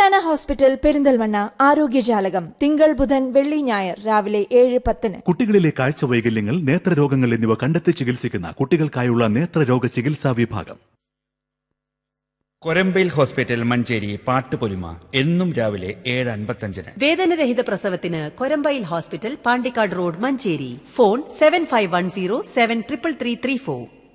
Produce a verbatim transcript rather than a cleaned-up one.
സോമാന hospital Perinthalmanna ആരോഗ്യജാലകം തിങ്കൾ ബുധൻ വെള്ളി ഞായർ രാവിലെ ഏഴ് പത്തിന്. കുട്ടികളിലെ കാഴ്ച വൈകല്യങ്ങൾ, നേത്രരോഗങ്ങൾ എന്നിവ കണ്ടെത്തി ചികിത്സിക്കുന്ന കുട്ടികൾക്കായുള്ള നേത്രരോഗ ചികിത്സാ വിഭാഗം. കൊരമ്പയിൽ ഹോസ്പിറ്റൽ മഞ്ചേരി പാട്ടുപൊലിമ എന്നും രാവിലെ ഏഴ് അൻപത്തഞ്ചിന്. വേദനരഹിത പ്രസവത്തിന് Korambayil hospital Pandikkad road Manjeri. Phone seven five one zero seven triple three three four.